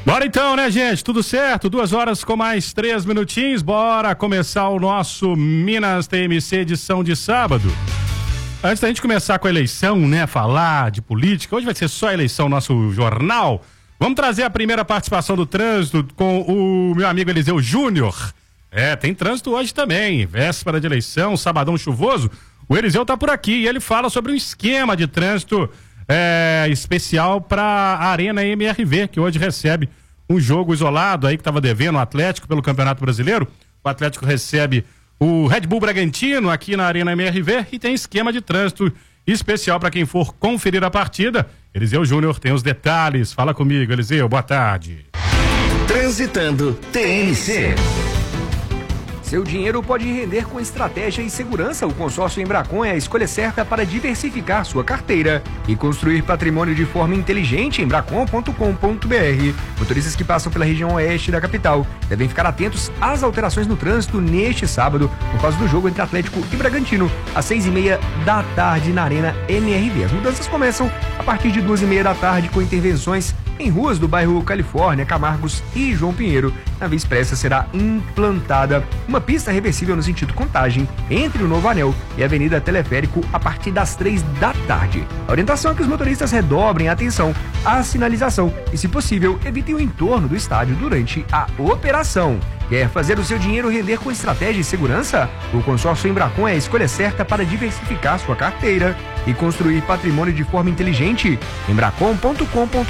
Bora então, né, gente? Tudo certo? 2 horas com mais 3 minutinhos. Bora começar o nosso Minas TMC edição de sábado. Antes da gente começar com a eleição, né, falar de política, hoje vai ser só a eleição, nosso jornal. Vamos trazer a primeira participação do trânsito com o meu amigo Eliseu Júnior. Tem trânsito hoje também, véspera de eleição, sabadão chuvoso. O Eliseu tá por aqui e ele fala sobre um esquema de trânsito especial para a Arena MRV, que hoje recebe um jogo isolado aí que estava devendo o Atlético pelo Campeonato Brasileiro. O Atlético recebe o Red Bull Bragantino aqui na Arena MRV e tem esquema de trânsito especial para quem for conferir a partida. Eliseu Júnior tem os detalhes. Fala comigo, Eliseu, boa tarde. Transitando TMC. Seu dinheiro pode render com estratégia e segurança. O consórcio Embracon é a escolha certa para diversificar sua carteira e construir patrimônio de forma inteligente. Embracon.com.br. Motoristas que passam pela região oeste da capital devem ficar atentos às alterações no trânsito neste sábado, por causa do jogo entre Atlético e Bragantino, às 6h30 da tarde na Arena MRV. As mudanças começam a partir de 2h30 da tarde com intervenções em ruas do bairro Califórnia, Camargos e João Pinheiro. Na Via Expressa será implantada uma pista reversível no sentido Contagem entre o Novo Anel e a Avenida Teleférico a partir das 3 da tarde. A orientação é que os motoristas redobrem a atenção à sinalização e, se possível, evitem o entorno do estádio durante a operação. Quer fazer o seu dinheiro render com estratégia e segurança? O consórcio Embracon é a escolha certa para diversificar sua carteira e construir patrimônio de forma inteligente. Embracon.com.br.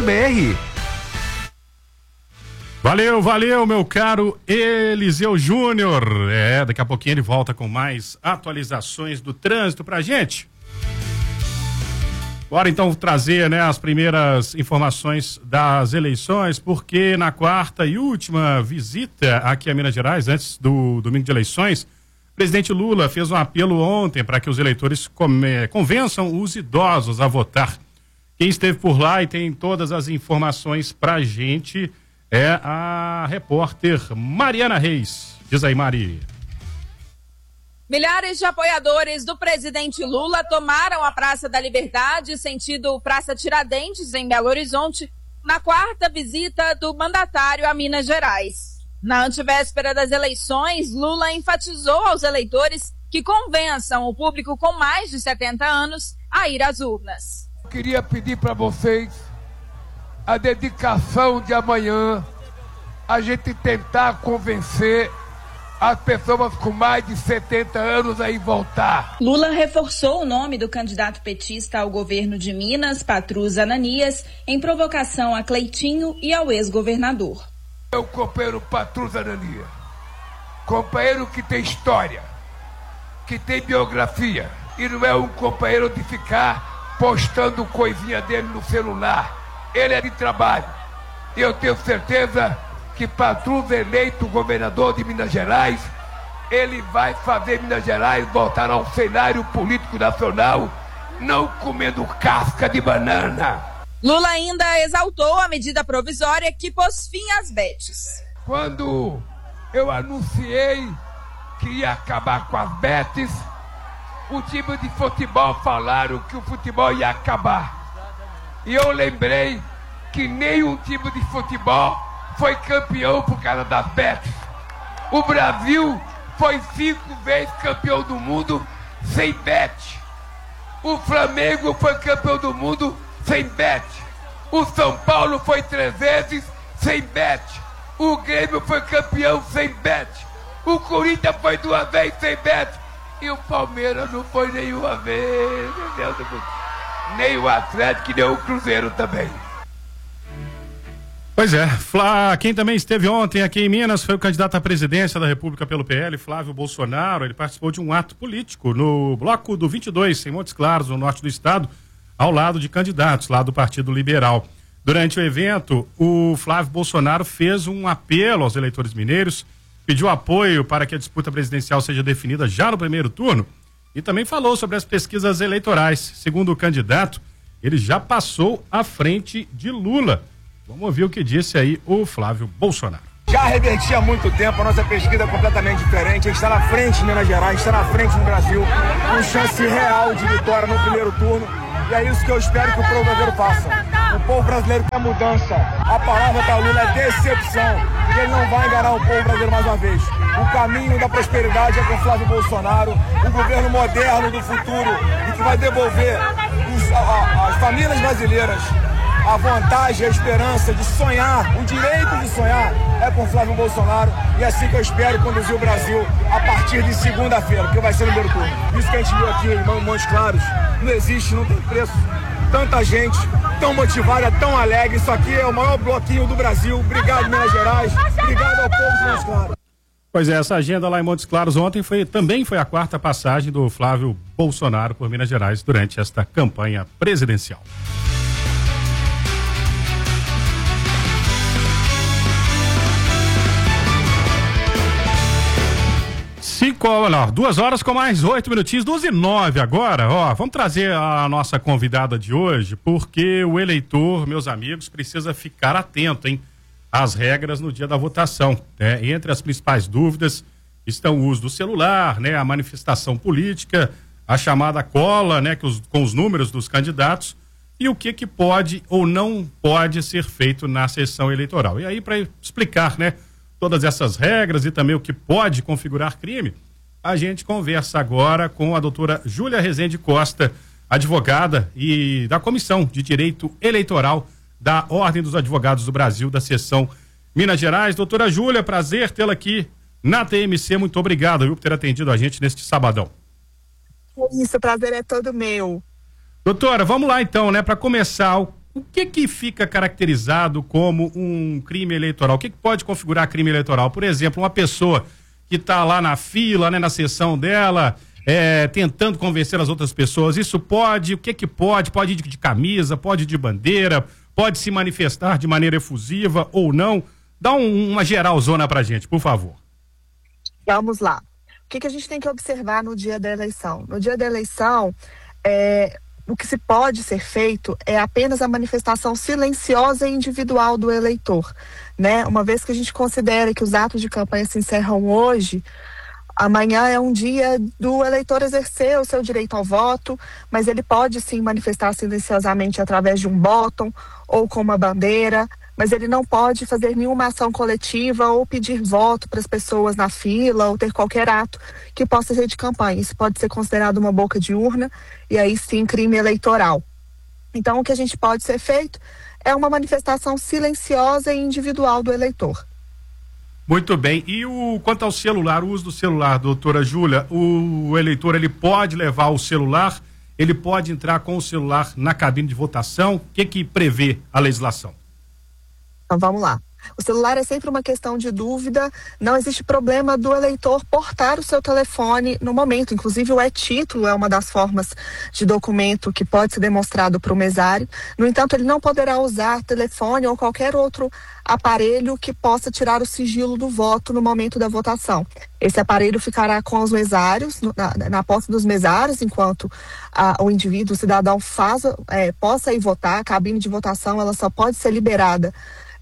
Valeu, meu caro Eliseu Júnior. Daqui a pouquinho ele volta com mais atualizações do trânsito pra gente. Bora então trazer, né, as primeiras informações das eleições, porque na quarta e última visita aqui a Minas Gerais, antes do domingo de eleições, o presidente Lula fez um apelo ontem para que os eleitores convençam os idosos a votar. Quem esteve por lá e tem todas as informações pra gente é a repórter Mariana Reis. Diz aí, Mari. Milhares de apoiadores do presidente Lula tomaram a Praça da Liberdade, sentido Praça Tiradentes, em Belo Horizonte, na quarta visita do mandatário a Minas Gerais. Na antevéspera das eleições, Lula enfatizou aos eleitores que convençam o público com mais de 70 anos a ir às urnas. Eu queria pedir para vocês a dedicação de amanhã, a gente tentar convencer as pessoas com mais de 70 anos a ir votar. Lula reforçou o nome do candidato petista ao governo de Minas, Patrus Ananias, em provocação a Cleitinho e ao ex-governador. É o companheiro Patrus Ananias, companheiro que tem história, que tem biografia, e não é um companheiro de ficar postando coisinha dele no celular. Ele é de trabalho. E eu tenho certeza que Patrus, eleito governador de Minas Gerais, ele vai fazer Minas Gerais voltar ao cenário político nacional, não comendo casca de banana. Lula ainda exaltou a medida provisória que pôs fim às betes. Quando eu anunciei que ia acabar com as betes, o time de futebol falaram que o futebol ia acabar. E eu lembrei que nenhum time de futebol foi campeão por causa das betes. O Brasil foi 5 vezes campeão do mundo sem bet. O Flamengo foi campeão do mundo sem bet. O São Paulo foi 3 vezes sem bet. O Grêmio foi campeão sem bet. O Corinthians foi 2 vezes sem bet. E o Palmeiras não foi nenhuma vez. Meu Deus do céu. Nem o Atlético, nem o Cruzeiro também. Pois é, quem também esteve ontem aqui em Minas foi o candidato à presidência da República pelo PL, Flávio Bolsonaro. Ele participou de um ato político no bloco do 22, em Montes Claros, no norte do estado, ao lado de candidatos lá do Partido Liberal. Durante o evento, o Flávio Bolsonaro fez um apelo aos eleitores mineiros, pediu apoio para que a disputa presidencial seja definida já no primeiro turno e também falou sobre as pesquisas eleitorais. Segundo o candidato, ele já passou à frente de Lula. Vamos ouvir o que disse aí o Flávio Bolsonaro. Já reverti há muito tempo, a nossa pesquisa é completamente diferente. A gente está na frente em Minas Gerais, está na frente no Brasil, com chance real de vitória no primeiro turno. E é isso que eu espero que o povo brasileiro faça. O povo brasileiro quer mudança. A palavra para Lula é decepção. E ele não vai enganar o povo brasileiro mais uma vez. O caminho da prosperidade é com Flávio Bolsonaro, o governo moderno do futuro e que vai devolver às famílias brasileiras a vontade, a esperança de sonhar, o direito de sonhar é com Flávio Bolsonaro, e é assim que eu espero conduzir o Brasil a partir de segunda-feira, que vai ser o primeiro turno. Isso que a gente viu aqui em Montes Claros não existe, não tem preço. Tanta gente, tão motivada, tão alegre. Isso aqui é o maior bloquinho do Brasil. Obrigado, Minas Gerais. Obrigado ao povo de Montes Claros. Pois é, essa agenda lá em Montes Claros ontem também foi a quarta passagem do Flávio Bolsonaro por Minas Gerais durante esta campanha presidencial. 2 horas com mais 8 minutinhos, 2:09 agora. Vamos trazer a nossa convidada de hoje, porque o eleitor, meus amigos, precisa ficar atento, hein, às regras no dia da votação. Entre as principais dúvidas estão o uso do celular, a manifestação política, a chamada cola, com os números dos candidatos, e o que pode ou não pode ser feito na sessão eleitoral. E aí, para explicar, todas essas regras e também o que pode configurar crime, a gente conversa agora com a doutora Júlia Rezende Costa, advogada e da Comissão de Direito Eleitoral da Ordem dos Advogados do Brasil, da seção Minas Gerais. Doutora Júlia, prazer tê-la aqui na TMC. Muito obrigado, por ter atendido a gente neste sabadão. Isso, o prazer é todo meu. Doutora, vamos lá então, para começar, o que fica caracterizado como um crime eleitoral? O que pode configurar crime eleitoral? Por exemplo, uma pessoa que está lá na fila, na sessão dela, tentando convencer as outras pessoas, isso pode? O que pode? Pode ir de camisa, pode ir de bandeira, pode se manifestar de maneira efusiva ou não? Dá uma geralzona pra gente, por favor. Vamos lá. O que a gente tem que observar no dia da eleição? No dia da eleição, o que se pode ser feito é apenas a manifestação silenciosa e individual do eleitor, Uma vez que a gente considera que os atos de campanha se encerram hoje, amanhã é um dia do eleitor exercer o seu direito ao voto, mas ele pode sim manifestar silenciosamente através de um botão ou com uma bandeira, mas ele não pode fazer nenhuma ação coletiva ou pedir voto para as pessoas na fila ou ter qualquer ato que possa ser de campanha. Isso pode ser considerado uma boca de urna e aí sim crime eleitoral. Então o que a gente pode ser feito é uma manifestação silenciosa e individual do eleitor. Muito bem. E quanto ao celular, o uso do celular, doutora Júlia, o eleitor ele pode levar o celular, ele pode entrar com o celular na cabine de votação? O que prevê a legislação? Então vamos lá. O celular é sempre uma questão de dúvida, não existe problema do eleitor portar o seu telefone no momento, inclusive o e-título é uma das formas de documento que pode ser demonstrado para o mesário. No entanto, ele não poderá usar telefone ou qualquer outro aparelho que possa tirar o sigilo do voto no momento da votação. Esse aparelho ficará com os mesários, na posse dos mesários, enquanto o indivíduo, o cidadão possa ir votar. A cabine de votação ela só pode ser liberada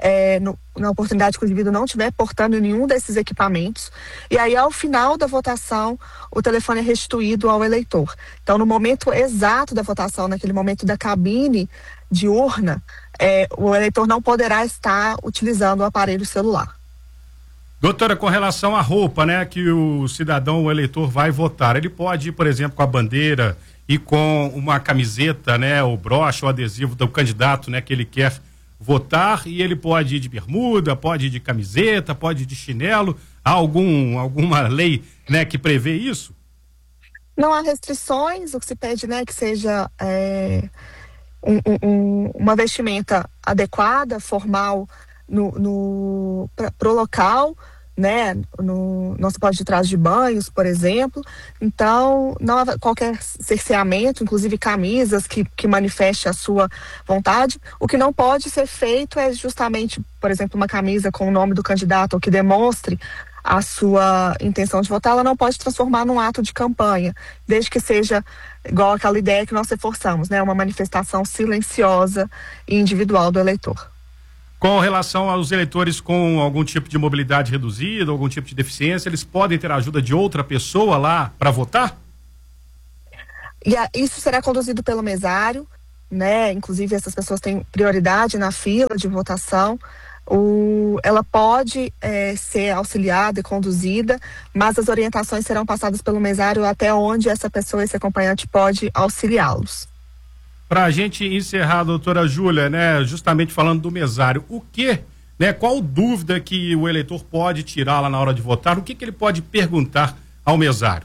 na oportunidade que o indivíduo não estiver portando nenhum desses equipamentos, e aí ao final da votação o telefone é restituído ao eleitor. Então no momento exato da votação, naquele momento da cabine de urna, o eleitor não poderá estar utilizando o aparelho celular. Doutora, com relação à roupa, que o cidadão, o eleitor vai votar, ele pode ir, por exemplo, com a bandeira e com uma camiseta, o broche, o adesivo do candidato, que ele quer votar, e ele pode ir de bermuda, pode ir de camiseta, pode ir de chinelo? Há alguma lei, que prevê isso? Não há restrições, o que se pede, que seja uma vestimenta adequada, formal pro local, não se pode ir de traje de banhos, por exemplo. Então, não há qualquer cerceamento, inclusive camisas que manifeste a sua vontade. O que não pode ser feito é justamente, por exemplo, uma camisa com o nome do candidato ou que demonstre a sua intenção de votar, ela não pode transformar num ato de campanha, desde que seja igual aquela ideia que nós reforçamos, uma manifestação silenciosa e individual do eleitor. Com relação aos eleitores com algum tipo de mobilidade reduzida, algum tipo de deficiência, eles podem ter a ajuda de outra pessoa lá para votar? Isso será conduzido pelo mesário. né? Inclusive essas pessoas têm prioridade na fila de votação. Ela pode ser auxiliada e conduzida, mas as orientações serão passadas pelo mesário até onde essa pessoa, esse acompanhante, pode auxiliá-los. Para a gente encerrar, doutora Júlia, né, justamente falando do mesário, qual dúvida que o eleitor pode tirar lá na hora de votar? O que ele pode perguntar ao mesário?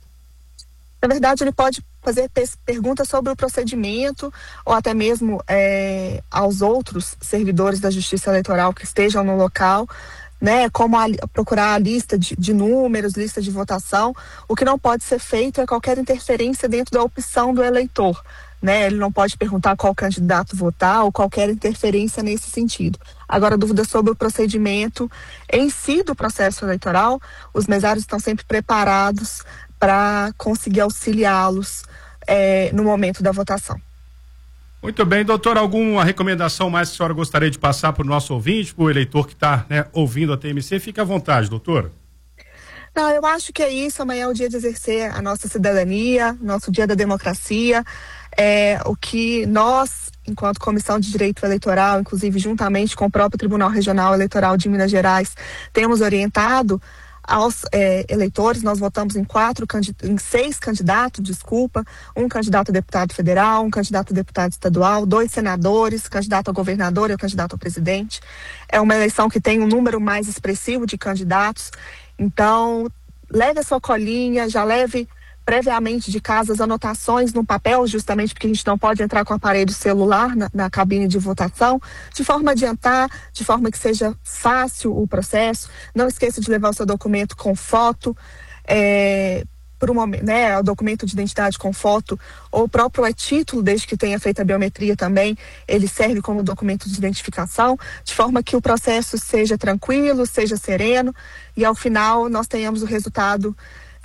Na verdade, ele pode fazer perguntas sobre o procedimento ou até mesmo aos outros servidores da Justiça Eleitoral que estejam no local, né? Como procurar a lista de números, lista de votação. O que não pode ser feito é qualquer interferência dentro da opção do eleitor, né? Ele não pode perguntar qual candidato votar ou qualquer interferência nesse sentido. Agora, dúvidas sobre o procedimento em si do processo eleitoral, os mesários estão sempre preparados para conseguir auxiliá-los no momento da votação. Muito bem, doutor, alguma recomendação mais que a senhora gostaria de passar para o nosso ouvinte, para o eleitor que está ouvindo a TMC? Fique à vontade, doutora. Não, eu acho que é isso. Amanhã é o dia de exercer a nossa cidadania, nosso dia da democracia. O que nós, enquanto Comissão de Direito Eleitoral, inclusive juntamente com o próprio Tribunal Regional Eleitoral de Minas Gerais, temos orientado aos eleitores. Nós votamos em 6 candidatos, um candidato a deputado federal, um candidato a deputado estadual, 2 senadores, candidato a governador e o candidato a presidente. É uma eleição que tem um número mais expressivo de candidatos, então leve a sua colinha, já leve previamente de casa as anotações no papel, justamente porque a gente não pode entrar com o aparelho celular na cabine de votação, de forma a adiantar, de forma que seja fácil o processo. Não esqueça de levar o seu documento com foto, por um momento, né, o documento de identidade com foto, ou o próprio título, desde que tenha feito a biometria também, ele serve como documento de identificação, de forma que o processo seja tranquilo, seja sereno, e ao final nós tenhamos o resultado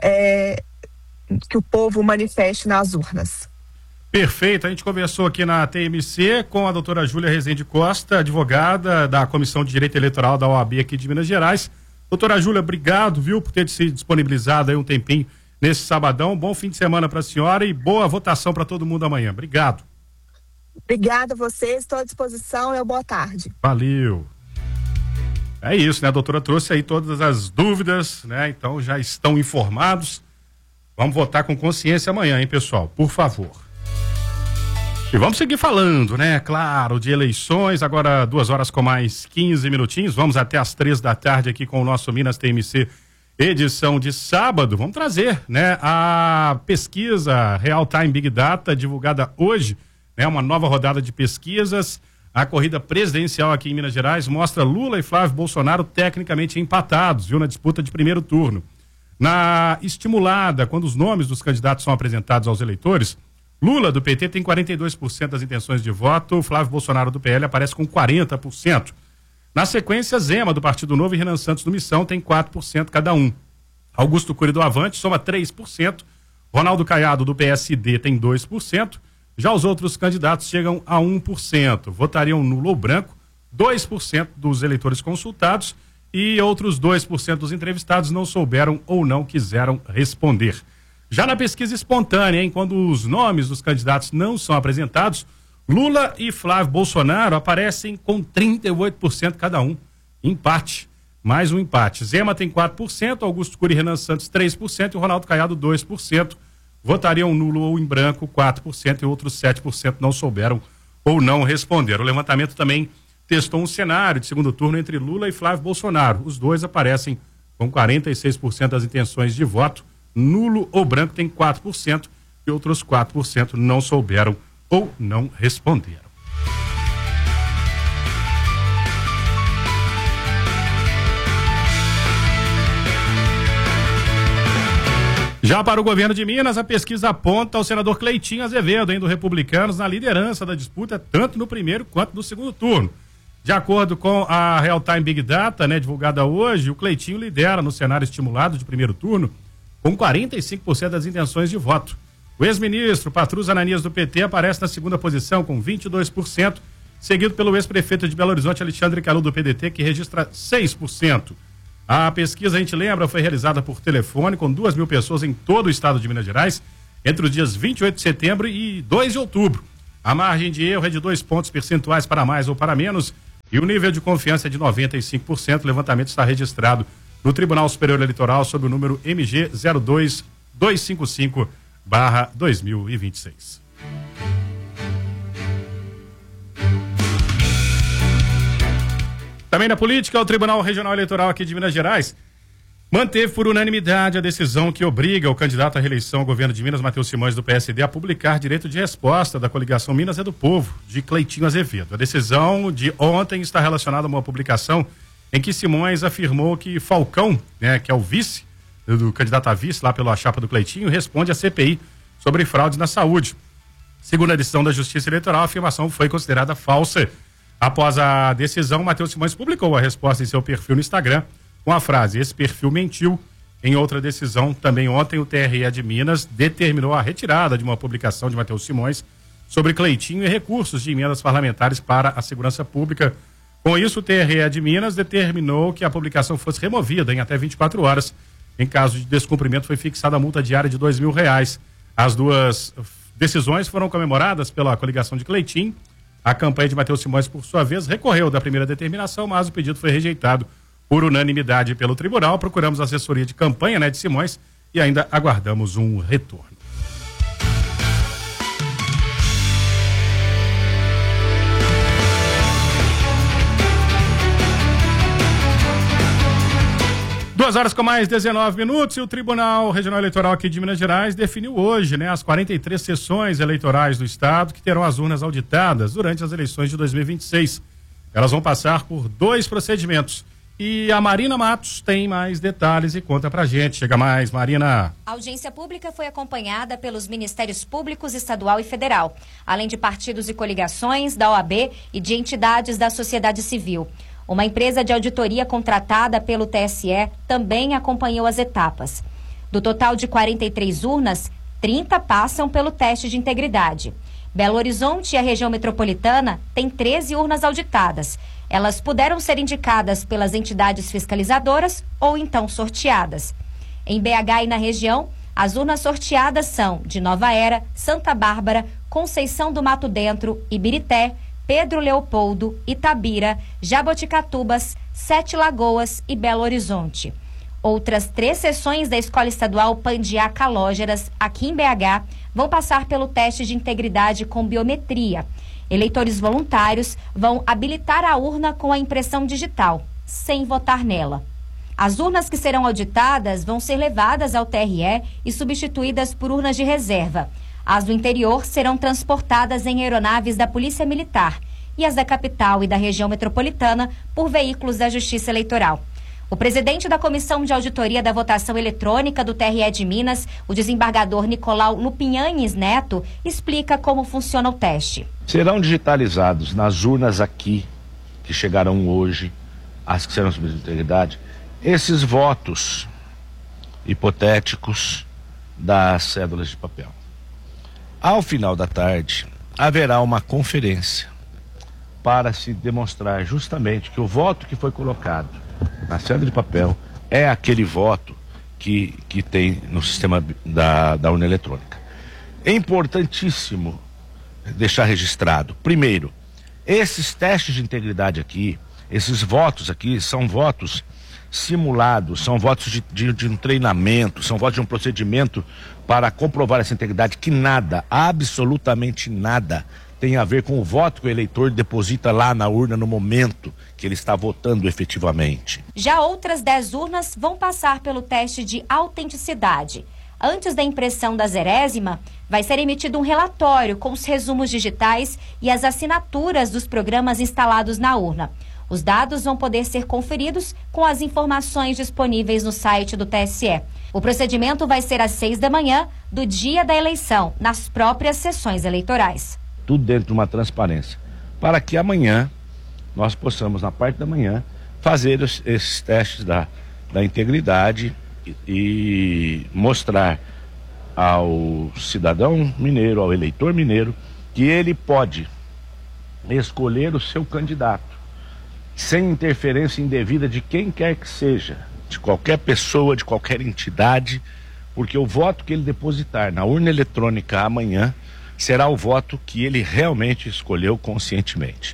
que o povo manifeste nas urnas. Perfeito, a gente conversou aqui na TMC com a doutora Júlia Rezende Costa, advogada da Comissão de Direito Eleitoral da OAB aqui de Minas Gerais. Doutora Júlia, obrigado, viu, por ter se disponibilizado aí um tempinho nesse sabadão. Bom fim de semana para a senhora e boa votação para todo mundo amanhã. Obrigado. Obrigada a vocês, estou à disposição e boa tarde. Valeu. É isso, né? A doutora trouxe aí todas as dúvidas, né? Então já estão informados. Vamos votar com consciência amanhã, hein, pessoal? Por favor. E vamos seguir falando, né? Claro, de eleições. Agora 2 horas com mais 15 minutinhos. Vamos até às 3 da tarde aqui com o nosso Minas TMC, edição de sábado. Vamos trazer, né? A pesquisa Real Time Big Data, divulgada hoje, né? Uma nova rodada de pesquisas. A corrida presidencial aqui em Minas Gerais mostra Lula e Flávio Bolsonaro tecnicamente empatados, viu? Na disputa de primeiro turno. Na estimulada, quando os nomes dos candidatos são apresentados aos eleitores, Lula, do PT, tem 42% das intenções de voto, Flávio Bolsonaro, do PL, aparece com 40%. Na sequência, Zema, do Partido Novo, e Renan Santos, do Missão, tem 4% cada um. Augusto Cury, do Avante, soma 3%, Ronaldo Caiado, do PSD, tem 2%, já os outros candidatos chegam a 1%. Votariam nulo ou branco 2% dos eleitores consultados, e outros 2% dos entrevistados não souberam ou não quiseram responder. Já na pesquisa espontânea, quando os nomes dos candidatos não são apresentados, Lula e Flávio Bolsonaro aparecem com 38% cada um. Empate. Mais um empate. Zema tem 4%, Augusto Cury e Renan Santos 3% e o Ronaldo Caiado 2%. Votariam nulo ou em branco 4% e outros 7% não souberam ou não responderam. O levantamento também testou um cenário de segundo turno entre Lula e Flávio Bolsonaro. Os dois aparecem com 46% das intenções de voto. Nulo ou branco tem 4% e outros 4% não souberam ou não responderam. Já para o governo de Minas, a pesquisa aponta o senador Cleitinho Azevedo, do Republicanos, na liderança da disputa, tanto no primeiro quanto no segundo turno. De acordo com a Real Time Big Data, divulgada hoje, o Cleitinho lidera no cenário estimulado de primeiro turno com 45% das intenções de voto. O ex-ministro Patrus Ananias, do PT, aparece na segunda posição com 22%, seguido pelo ex-prefeito de Belo Horizonte, Alexandre Calu, do PDT, que registra 6%. A pesquisa, a gente lembra, foi realizada por telefone com 2.000 pessoas em todo o estado de Minas Gerais, entre os dias 28 de setembro e 2 de outubro. A margem de erro é de 2 pontos percentuais para mais ou para menos e o nível de confiança é de 95%. O levantamento está registrado no Tribunal Superior Eleitoral sob o número MG 02255/2026. Também na política, o Tribunal Regional Eleitoral aqui de Minas Gerais manteve por unanimidade a decisão que obriga o candidato à reeleição ao governo de Minas, Matheus Simões, do PSD, a publicar direito de resposta da coligação Minas é do Povo, de Cleitinho Azevedo. A decisão de ontem está relacionada a uma publicação em que Simões afirmou que Falcão, né, que é o vice do candidato a vice lá pela chapa do Cleitinho, responde à CPI sobre fraudes na saúde. Segundo a decisão da Justiça Eleitoral, a afirmação foi considerada falsa. Após a decisão, Matheus Simões publicou a resposta em seu perfil no Instagram com a frase: esse perfil mentiu. Em outra decisão, também ontem, o TRE de Minas determinou a retirada de uma publicação de Matheus Simões sobre Cleitinho e recursos de emendas parlamentares para a segurança pública. Com isso, o TRE de Minas determinou que a publicação fosse removida em até 24 horas. Em caso de descumprimento, foi fixada a multa diária de R$2.000. As duas decisões foram comemoradas pela coligação de Cleitinho. A campanha de Matheus Simões, por sua vez, recorreu da primeira determinação, mas o pedido foi rejeitado por unanimidade pelo tribunal. Procuramos a assessoria de campanha, né, de Simões e ainda aguardamos um retorno. Duas horas com mais 19 minutos e o Tribunal Regional Eleitoral aqui de Minas Gerais definiu hoje, né, as 43 sessões eleitorais do estado que terão as urnas auditadas durante as eleições de 2026. Elas vão passar por 2 procedimentos. E a Marina Matos tem mais detalhes e conta pra gente. Chega mais, Marina. A audiência pública foi acompanhada pelos Ministérios Públicos Estadual e Federal, além de partidos e coligações, da OAB e de entidades da sociedade civil. Uma empresa de auditoria contratada pelo TSE também acompanhou as etapas. Do total de 43 urnas, 30 passam pelo teste de integridade. Belo Horizonte e a região metropolitana têm 13 urnas auditadas. Elas puderam ser indicadas pelas entidades fiscalizadoras ou então sorteadas. Em BH e na região, as urnas sorteadas são de Nova Era, Santa Bárbara, Conceição do Mato Dentro, Ibirité, Pedro Leopoldo, Itabira, Jaboticatubas, Sete Lagoas e Belo Horizonte. Outras 3 sessões da Escola Estadual Pandiá Calógeras, aqui em BH, vão passar pelo teste de integridade com biometria. Eleitores voluntários vão habilitar a urna com a impressão digital, sem votar nela. As urnas que serão auditadas vão ser levadas ao TRE e substituídas por urnas de reserva. As do interior serão transportadas em aeronaves da Polícia Militar e as da capital e da região metropolitana por veículos da Justiça Eleitoral. O presidente da Comissão de Auditoria da Votação Eletrônica do TRE de Minas, o desembargador Nicolau Lupinhanes Neto, explica como funciona o teste. Serão digitalizados nas urnas aqui, que chegarão hoje, as que serão submetidas à integridade, esses votos hipotéticos das cédulas de papel. Ao final da tarde, haverá uma conferência para se demonstrar justamente que o voto que foi colocado na cédula de papel é aquele voto que tem no sistema da urna eletrônica. É importantíssimo deixar registrado, primeiro, esses testes de integridade aqui, esses votos aqui são votos simulados, são votos de um treinamento, são votos de um procedimento para comprovar essa integridade que nada, absolutamente nada, tem a ver com o voto que o eleitor deposita lá na urna no momento que ele está votando efetivamente. Já outras 10 urnas vão passar pelo teste de autenticidade. Antes da impressão da zerésima, vai ser emitido um relatório com os resumos digitais e as assinaturas dos programas instalados na urna. Os dados vão poder ser conferidos com as informações disponíveis no site do TSE. O procedimento vai ser às 6 da manhã do dia da eleição, nas próprias sessões eleitorais. Tudo dentro de uma transparência, para que amanhã nós possamos, na parte da manhã, fazer esses testes da integridade e mostrar ao cidadão mineiro, ao eleitor mineiro, que ele pode escolher o seu candidato, sem interferência indevida de quem quer que seja, de qualquer pessoa, de qualquer entidade, porque o voto que ele depositar na urna eletrônica amanhã será o voto que ele realmente escolheu conscientemente.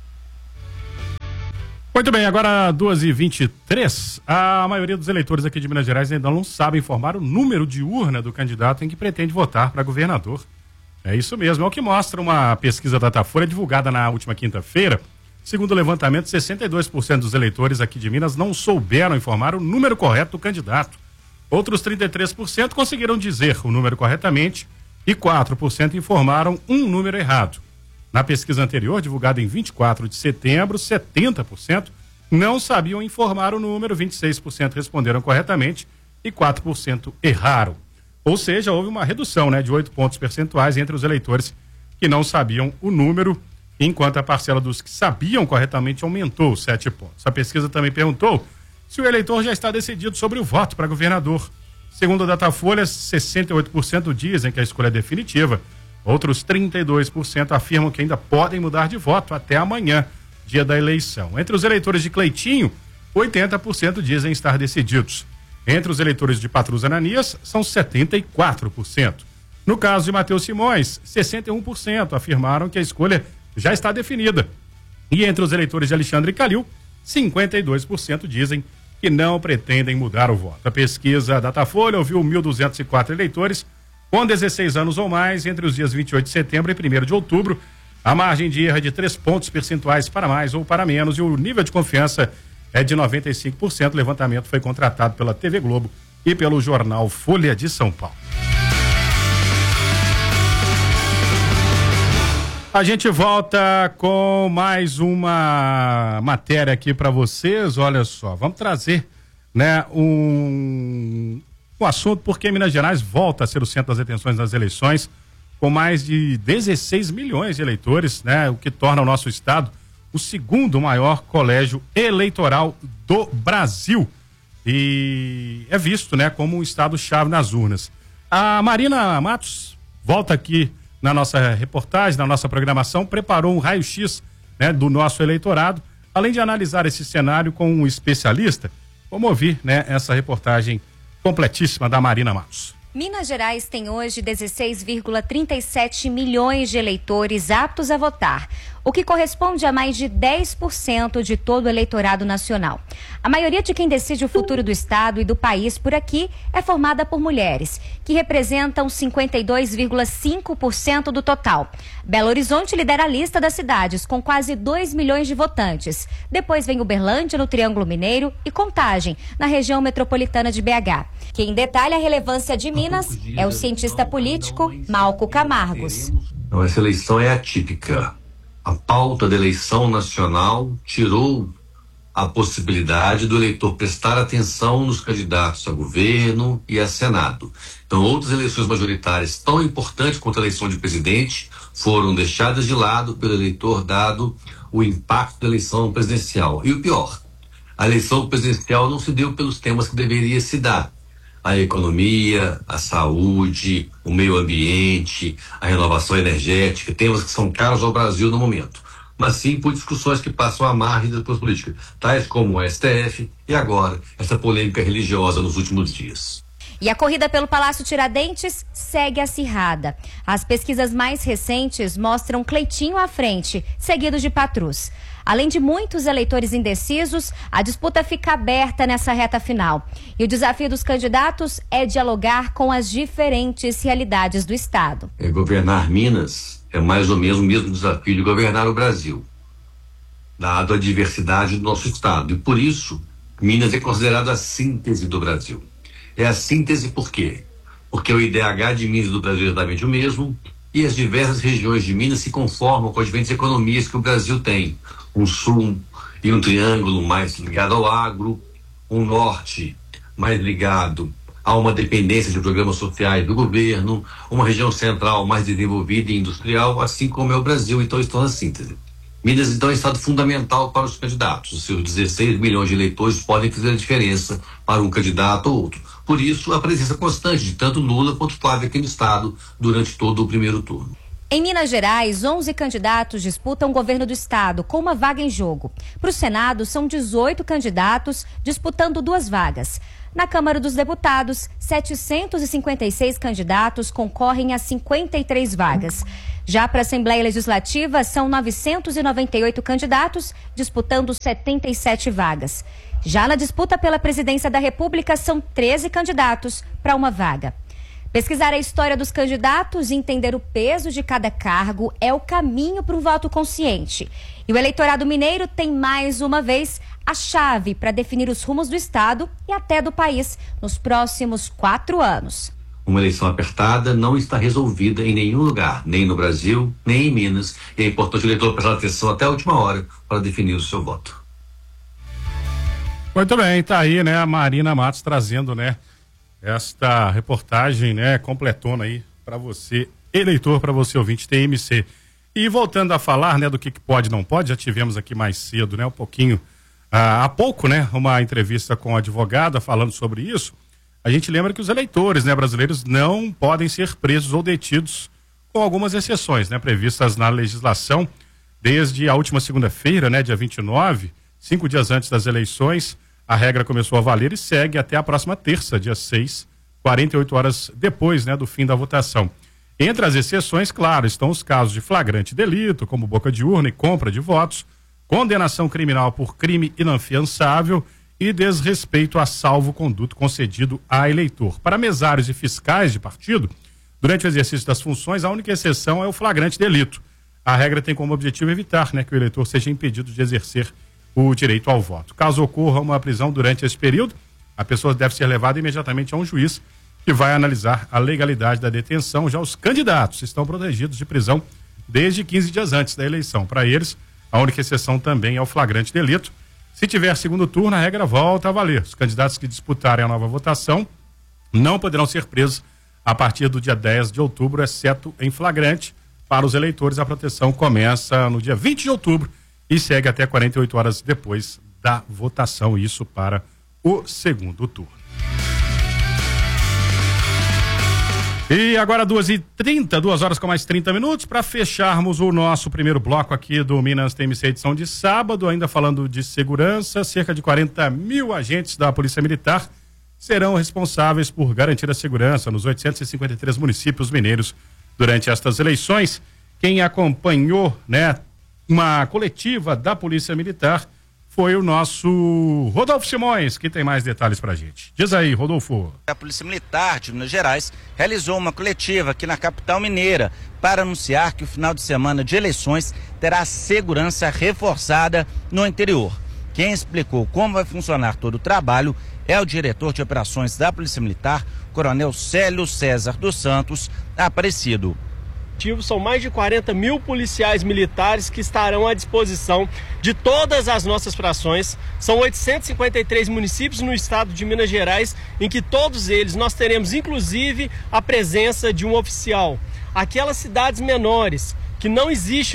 Muito bem, agora 2h23. A maioria dos eleitores aqui de Minas Gerais ainda não sabe informar o número de urna do candidato em que pretende votar para governador. É isso mesmo, é o que mostra uma pesquisa da Datafolha divulgada na última quinta-feira. Segundo o levantamento, 62% dos eleitores aqui de Minas não souberam informar o número correto do candidato. Outros 33% conseguiram dizer o número corretamente e 4% informaram um número errado. Na pesquisa anterior, divulgada em 24 de setembro, 70% não sabiam informar o número, 26% responderam corretamente e 4% erraram. Ou seja, houve uma redução, de 8 pontos percentuais entre os eleitores que não sabiam o número, enquanto a parcela dos que sabiam corretamente aumentou 7 pontos. A pesquisa também perguntou se o eleitor já está decidido sobre o voto para governador. Segundo a Datafolha, 68% dizem que a escolha é definitiva. Outros 32% afirmam que ainda podem mudar de voto até amanhã, dia da eleição. Entre os eleitores de Cleitinho, 80% dizem estar decididos. Entre os eleitores de Patrus Ananias, são 74%. No caso de Matheus Simões, 61% afirmaram que a escolha já está definida. E entre os eleitores de Alexandre Calil, 52% dizem que não pretendem mudar o voto. A pesquisa Datafolha ouviu 1.204 eleitores com 16 anos ou mais entre os dias 28 de setembro e 1º de outubro. A margem de erro é de 3 pontos percentuais para mais ou para menos e o nível de confiança é de 95%. O levantamento foi contratado pela TV Globo e pelo jornal Folha de São Paulo. A gente volta com mais uma matéria aqui para vocês. Olha só, vamos trazer, um assunto porque Minas Gerais volta a ser o centro das atenções nas eleições, com mais de 16 milhões de eleitores, o que torna o nosso estado o segundo maior colégio eleitoral do Brasil. E é visto, como um estado-chave nas urnas. A Marina Matos volta aqui na nossa reportagem, na nossa programação, preparou um raio-x do nosso eleitorado, além de analisar esse cenário com um especialista. Vamos ouvir essa reportagem completíssima da Marina Matos. Minas Gerais tem hoje 16,37 milhões de eleitores aptos a votar, o que corresponde a mais de 10% de todo o eleitorado nacional. A maioria de quem decide o futuro do estado e do país por aqui é formada por mulheres, que representam 52,5% do total. Belo Horizonte lidera a lista das cidades, com quase 2 milhões de votantes. Depois vem Uberlândia, no Triângulo Mineiro, e Contagem, na região metropolitana de BH. Quem detalha a relevância de Minas é o cientista político Malco Camargos. Não, essa eleição é atípica. A pauta da eleição nacional tirou a possibilidade do eleitor prestar atenção nos candidatos a governo e a Senado. Então, outras eleições majoritárias tão importantes quanto a eleição de presidente foram deixadas de lado pelo eleitor, dado o impacto da eleição presidencial. E o pior, a eleição presidencial não se deu pelos temas que deveria se dar. A economia, a saúde, o meio ambiente, a renovação energética, temas que são caros ao Brasil no momento, mas sim por discussões que passam à margem da política, tais como o STF e agora essa polêmica religiosa nos últimos dias. E a corrida pelo Palácio Tiradentes segue acirrada. As pesquisas mais recentes mostram Cleitinho à frente, seguido de Patrus. Além de muitos eleitores indecisos, a disputa fica aberta nessa reta final. E o desafio dos candidatos é dialogar com as diferentes realidades do estado. Governar Minas é mais ou menos o mesmo desafio de governar o Brasil, dado a diversidade do nosso estado. E por isso, Minas é considerado a síntese do Brasil. É a síntese por quê? Porque o IDH de Minas e do Brasil é exatamente o mesmo, e as diversas regiões de Minas se conformam com as diferentes economias que o Brasil tem. Um sul e um triângulo mais ligado ao agro, um norte mais ligado a uma dependência de programas sociais do governo, uma região central mais desenvolvida e industrial, assim como é o Brasil. Então, estão na síntese. Minas, então, é estado fundamental para os candidatos. Os seus 16 milhões de eleitores podem fazer a diferença para um candidato ou outro. Por isso, a presença constante de tanto Lula quanto Flávio aqui no estado durante todo o primeiro turno. Em Minas Gerais, 11 candidatos disputam o governo do estado, com uma vaga em jogo. Para o Senado, são 18 candidatos disputando 2 vagas. Na Câmara dos Deputados, 756 candidatos concorrem a 53 vagas. Já para a Assembleia Legislativa, são 998 candidatos disputando 77 vagas. Já na disputa pela presidência da República, são 13 candidatos para uma vaga. Pesquisar a história dos candidatos e entender o peso de cada cargo é o caminho para um voto consciente. E o eleitorado mineiro tem mais uma vez a chave para definir os rumos do estado e até do país nos próximos 4 anos. Uma eleição apertada não está resolvida em nenhum lugar, nem no Brasil, nem em Minas. E é importante o eleitor prestar atenção até a última hora para definir o seu voto. Muito bem, tá aí, né, a Marina Matos trazendo, né, esta reportagem, né, completona aí para você, eleitor, para você ouvinte TMC. E voltando a falar, né, do que pode e não pode, já tivemos aqui mais cedo, né, há pouco, né, uma entrevista com a advogada falando sobre isso. A gente lembra que os eleitores, né, brasileiros não podem ser presos ou detidos, com algumas exceções, né, previstas na legislação desde a última segunda-feira, né, dia 29, 5 dias antes das eleições. A regra começou a valer e segue até a próxima terça, dia 6, 48 horas depois, né, do fim da votação. Entre as exceções, claro, estão os casos de flagrante delito, como boca de urna e compra de votos, condenação criminal por crime inafiançável e desrespeito a salvo-conduto concedido a eleitor. Para mesários e fiscais de partido, durante o exercício das funções, a única exceção é o flagrante delito. A regra tem como objetivo evitar, né, que o eleitor seja impedido de exercer o direito ao voto. Caso ocorra uma prisão durante esse período, a pessoa deve ser levada imediatamente a um juiz que vai analisar a legalidade da detenção. Já os candidatos estão protegidos de prisão desde 15 dias antes da eleição. Para eles, a única exceção também é o flagrante delito. Se tiver segundo turno, a regra volta a valer. Os candidatos que disputarem a nova votação não poderão ser presos a partir do dia 10 de outubro, exceto em flagrante. Para os eleitores, a proteção começa no dia 20 de outubro e segue até 48 horas depois da votação, isso para o segundo turno. E agora 2h30, 2 horas com mais 30 minutos, para fecharmos o nosso primeiro bloco aqui do Minas TMC edição de sábado, ainda falando de segurança. Cerca de 40 mil agentes da Polícia Militar serão responsáveis por garantir a segurança nos 853 municípios mineiros durante estas eleições. Quem acompanhou, né, uma coletiva da Polícia Militar foi o nosso Rodolfo Simões, que tem mais detalhes pra gente. Diz aí, Rodolfo. A Polícia Militar de Minas Gerais realizou uma coletiva aqui na capital mineira para anunciar que o final de semana de eleições terá segurança reforçada no interior. Quem explicou como vai funcionar todo o trabalho é o diretor de operações da Polícia Militar, Coronel Célio César dos Santos Aparecido. São mais de 40 mil policiais militares que estarão à disposição de todas as nossas frações. São 853 municípios no estado de Minas Gerais, em que todos eles nós teremos inclusive a presença de um oficial. Aquelas cidades menores que não existe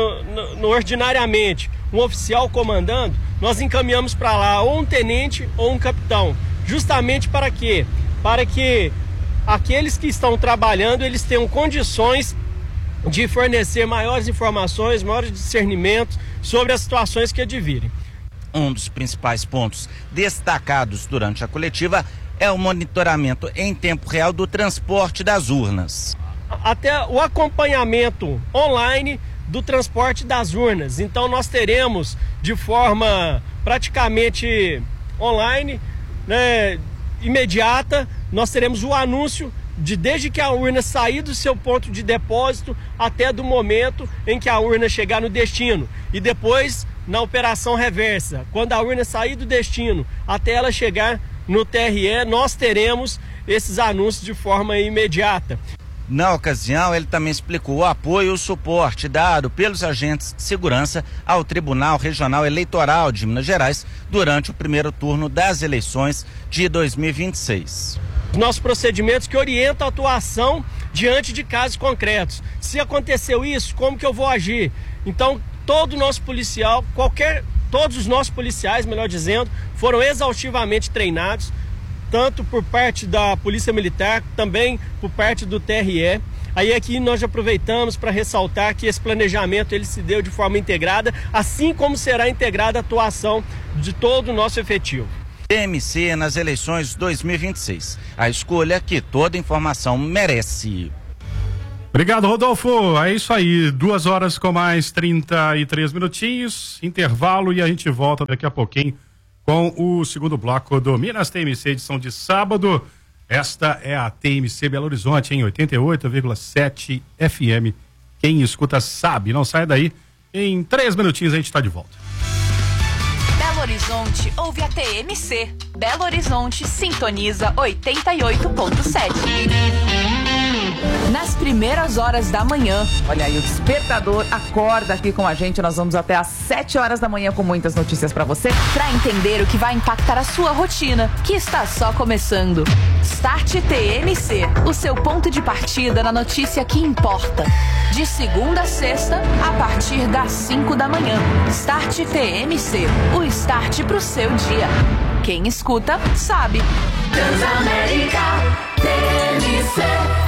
ordinariamente um oficial comandando, nós encaminhamos para lá ou um tenente ou um capitão. Justamente para quê? Para que aqueles que estão trabalhando, eles tenham condições de fornecer maiores informações, maiores discernimentos sobre as situações que advirem. Um dos principais pontos destacados durante a coletiva é o monitoramento em tempo real do transporte das urnas. Até o acompanhamento online do transporte das urnas. Então nós teremos de forma praticamente online, né, imediata, nós teremos o anúncio desde que a urna sair do seu ponto de depósito até do momento em que a urna chegar no destino. E depois na operação reversa, quando a urna sair do destino até ela chegar no TRE, nós teremos esses anúncios de forma imediata. Na ocasião, ele também explicou o apoio e o suporte dado pelos agentes de segurança ao Tribunal Regional Eleitoral de Minas Gerais durante o primeiro turno das eleições de 2026. Nossos procedimentos que orientam a atuação diante de casos concretos. Se aconteceu isso, como que eu vou agir? Então, todo o nosso policial, todos os nossos policiais, melhor dizendo, foram exaustivamente treinados, tanto por parte da Polícia Militar, também por parte do TRE. Aí aqui nós já aproveitamos para ressaltar que esse planejamento ele se deu de forma integrada, assim como será integrada a atuação de todo o nosso efetivo. TMC nas eleições 2026. A escolha que toda informação merece. Obrigado, Rodolfo. É isso aí, 2 horas com mais 33 minutinhos, intervalo, e a gente volta daqui a pouquinho com o segundo bloco do Minas TMC, edição de sábado. Esta é a TMC Belo Horizonte, em 88,7 FM. Quem escuta sabe, não sai daí. Em 3 minutinhos a gente está de volta. Belo Horizonte ouve a TMC. Belo Horizonte sintoniza 88,7. Nas primeiras horas da manhã. Olha aí, o despertador acorda aqui com a gente. Nós vamos até às 7 horas da manhã com muitas notícias pra você. Pra entender o que vai impactar a sua rotina, que está só começando. Start TMC, o seu ponto de partida na notícia que importa. De segunda a sexta, a partir das 5 da manhã. Start TMC, o start pro seu dia. Quem escuta, sabe. Transamérica TMC.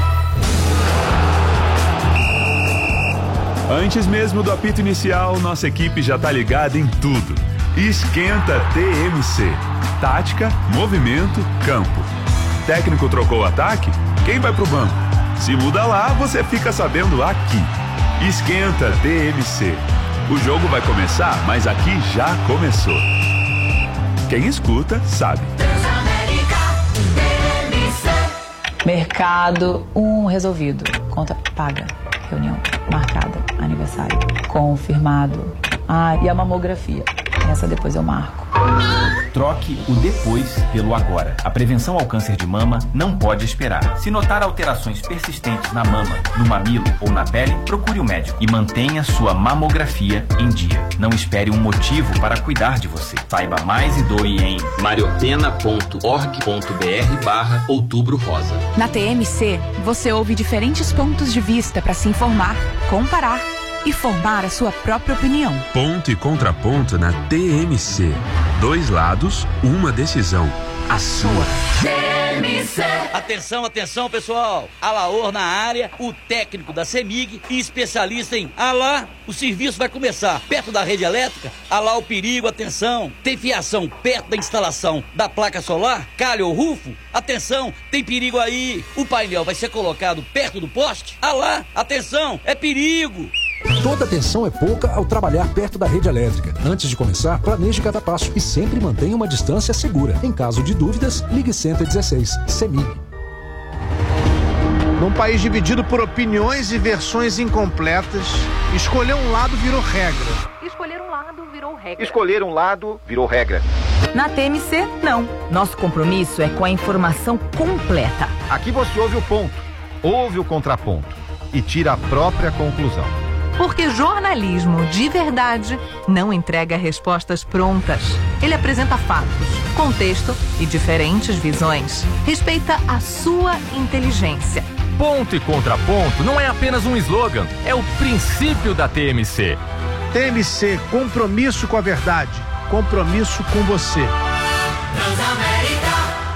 Antes mesmo do apito inicial, nossa equipe já tá ligada em tudo. Esquenta TMC. Tática, movimento, campo. Técnico trocou o ataque? Quem vai pro banco? Se muda lá, você fica sabendo aqui. Esquenta TMC. O jogo vai começar, mas aqui já começou. Quem escuta, sabe. Mercado, resolvido. Conta paga. Reunião marcada. Aniversário confirmado. E a mamografia. Essa depois eu marco. Troque o depois pelo agora. A prevenção ao câncer de mama não pode esperar. Se notar alterações persistentes na mama, no mamilo ou na pele, procure o médico e mantenha sua mamografia em dia. Não espere um motivo para cuidar de você. Saiba mais e doe em mariopena.org.br/Outubro Rosa. Na TMC, você ouve diferentes pontos de vista para se informar, comparar e formar a sua própria opinião. Ponto e contraponto na TMC. 2 lados, uma decisão. A sua. TMC. Atenção, atenção, pessoal. Alaor na área, o técnico da CEMIG e especialista em o serviço vai começar. Perto da rede elétrica, o perigo, atenção. Tem fiação perto da instalação da placa solar, calha ou rufo? Atenção, tem perigo aí. O painel vai ser colocado perto do poste? Atenção, é perigo. Toda atenção é pouca ao trabalhar perto da rede elétrica. Antes de começar, planeje cada passo e sempre mantenha uma distância segura. Em caso de dúvidas, ligue 116. CEMIG. Num país dividido por opiniões e versões incompletas, escolher um lado virou regra. Escolher um lado virou regra. Escolher um lado virou regra. Na TMC, não. Nosso compromisso é com a informação completa. Aqui você ouve o ponto, ouve o contraponto e tira a própria conclusão. Porque jornalismo de verdade não entrega respostas prontas. Ele apresenta fatos, contexto e diferentes visões. Respeita a sua inteligência. Ponto e contraponto não é apenas um slogan, é o princípio da TMC. TMC, compromisso com a verdade, compromisso com você. Transamérica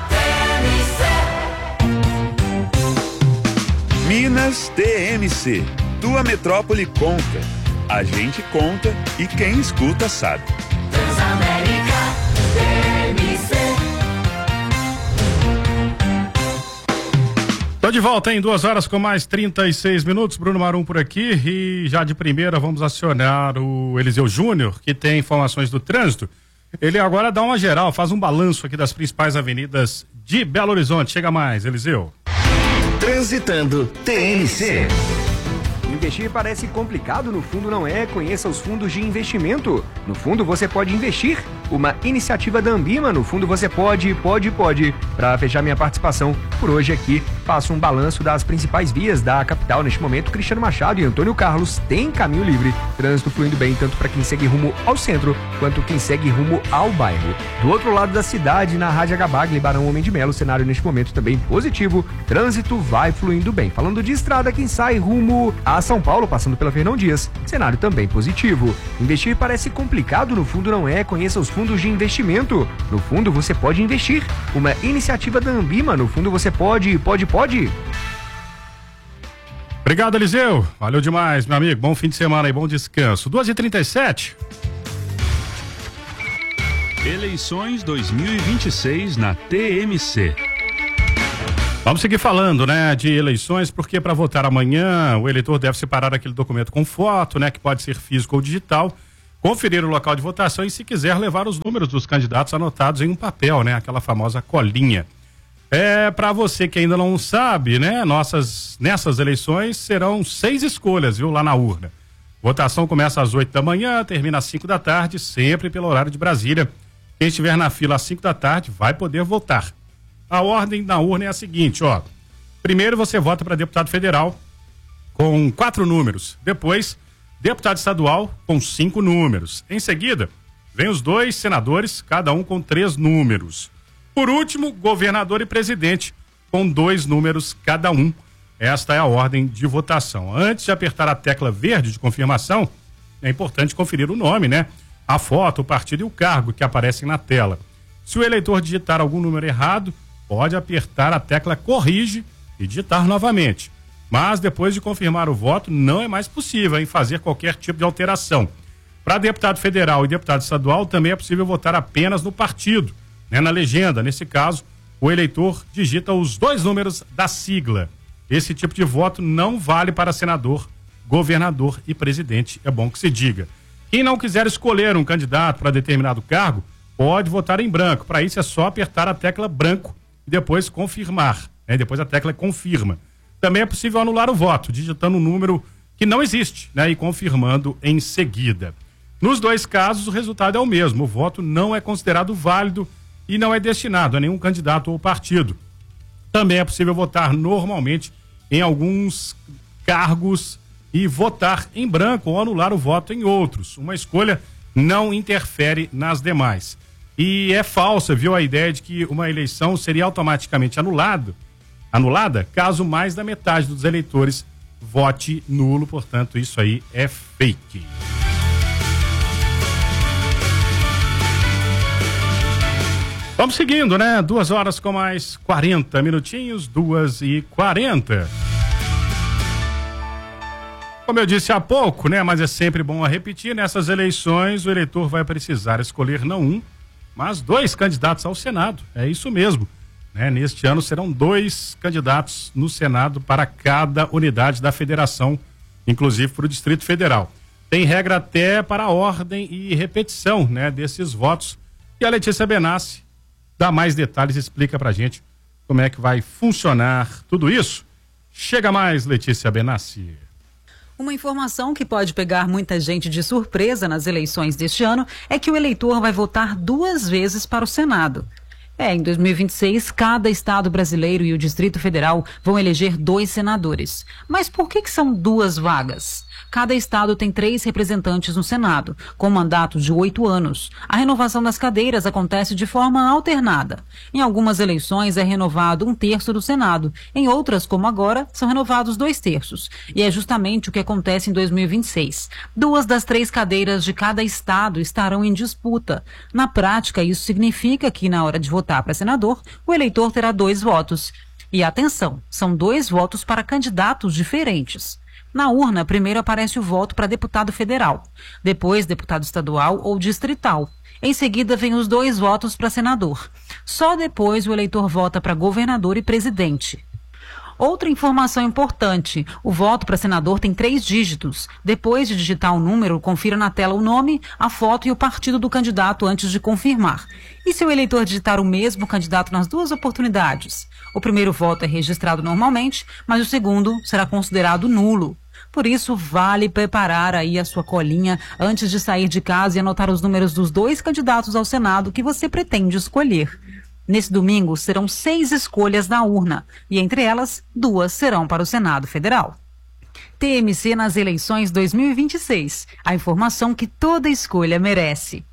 TMC. Minas TMC. Tua metrópole conta. A gente conta e quem escuta sabe. Transamérica TMC. Tô de volta em 2 horas com mais 36 minutos. Bruno Marum por aqui e já de primeira vamos acionar o Eliseu Júnior, que tem informações do trânsito. Ele agora dá uma geral, faz um balanço aqui das principais avenidas de Belo Horizonte. Chega mais, Eliseu. Transitando TMC. Investir parece complicado, no fundo não é. Conheça os fundos de investimento. No fundo você pode investir. Uma iniciativa da Ambima. No fundo você pode. Para fechar minha participação por hoje aqui, faço um balanço das principais vias da capital. Neste momento, Cristiano Machado e Antônio Carlos têm caminho livre. Trânsito fluindo bem, tanto para quem segue rumo ao centro, quanto quem segue rumo ao bairro. Do outro lado da cidade, na Rádio Agabagli, Barão Homem de Melo, cenário neste momento também positivo. Trânsito vai fluindo bem. Falando de estrada, quem sai rumo a São Paulo, passando pela Fernão Dias, cenário também positivo. Investir parece complicado, no fundo não é. Conheça os fundos de investimento. No fundo você pode investir. Uma iniciativa da Ambima. No fundo você pode. Obrigado, Eliseu. Valeu demais, meu amigo. Bom fim de semana e bom descanso. 2h37. Eleições 2026 na TMC. Vamos seguir falando, né, de eleições, porque para votar amanhã o eleitor deve separar aquele documento com foto, né, que pode ser físico ou digital, conferir o local de votação e, se quiser, levar os números dos candidatos anotados em um papel, né, aquela famosa colinha. Para você que ainda não sabe, né, nessas eleições serão 6 escolhas, viu, lá na urna. Votação começa às 8 da manhã, termina às 5 da tarde, sempre pelo horário de Brasília. Quem estiver na fila às 5 da tarde vai poder votar. A ordem da urna é a seguinte, ó. Primeiro você vota para deputado federal com 4 números. Depois, deputado estadual com 5 números. Em seguida, vem os 2 senadores, cada um com 3 números. Por último, governador e presidente com 2 números cada um. Esta é a ordem de votação. Antes de apertar a tecla verde de confirmação, é importante conferir o nome, né? A foto, o partido e o cargo que aparecem na tela. Se o eleitor digitar algum número errado, pode apertar a tecla corrige e digitar novamente. Mas depois de confirmar o voto, não é mais possível fazer qualquer tipo de alteração. Para deputado federal e deputado estadual, também é possível votar apenas no partido, né, na legenda. Nesse caso, o eleitor digita os 2 números da sigla. Esse tipo de voto não vale para senador, governador e presidente, é bom que se diga. Quem não quiser escolher um candidato para determinado cargo, pode votar em branco. Para isso é só apertar a tecla branco e depois confirmar, né? Depois a tecla confirma. Também é possível anular o voto, digitando um número que não existe, né? E confirmando em seguida. Nos 2 casos, o resultado é o mesmo. O voto não é considerado válido e não é destinado a nenhum candidato ou partido. Também é possível votar normalmente em alguns cargos e votar em branco ou anular o voto em outros. Uma escolha não interfere nas demais. E é falsa, viu, a ideia de que uma eleição seria automaticamente anulada caso mais da metade dos eleitores vote nulo. Portanto, isso aí é fake. Vamos seguindo, né? 2 horas com mais 40 minutinhos, 2h40. Como eu disse há pouco, né? Mas é sempre bom a repetir, nessas eleições o eleitor vai precisar escolher não um, mas 2 candidatos ao Senado. É isso mesmo, né? Neste ano serão 2 candidatos no Senado para cada unidade da federação, inclusive para o Distrito Federal. Tem regra até para a ordem e repetição, né, desses votos. E a Letícia Benassi dá mais detalhes, explica pra gente como é que vai funcionar tudo isso. Chega mais, Letícia Benassi. Uma informação que pode pegar muita gente de surpresa nas eleições deste ano é que o eleitor vai votar 2 vezes para o Senado. Em 2026, cada estado brasileiro e o Distrito Federal vão eleger 2 senadores. Mas por que são 2 vagas? Cada estado tem 3 representantes no Senado, com mandato de 8 anos. A renovação das cadeiras acontece de forma alternada. Em algumas eleições é renovado 1/3 do Senado. Em outras, como agora, são renovados 2/3. E é justamente o que acontece em 2026. 2 das 3 cadeiras de cada estado estarão em disputa. Na prática, isso significa que, na hora de votar para senador, o eleitor terá 2 votos. E atenção, são 2 votos para candidatos diferentes. Na urna, primeiro aparece o voto para deputado federal, depois deputado estadual ou distrital. Em seguida, vem os 2 votos para senador. Só depois o eleitor vota para governador e presidente. Outra informação importante, o voto para senador tem 3 dígitos. Depois de digitar o número, confira na tela o nome, a foto e o partido do candidato antes de confirmar. E se o eleitor digitar o mesmo candidato nas 2 oportunidades? O primeiro voto é registrado normalmente, mas o segundo será considerado nulo. Por isso, vale preparar aí a sua colinha antes de sair de casa e anotar os números dos 2 candidatos ao Senado que você pretende escolher. Nesse domingo, serão 6 escolhas na urna, e entre elas, 2 serão para o Senado Federal. TMC nas eleições 2026. A informação que toda escolha merece.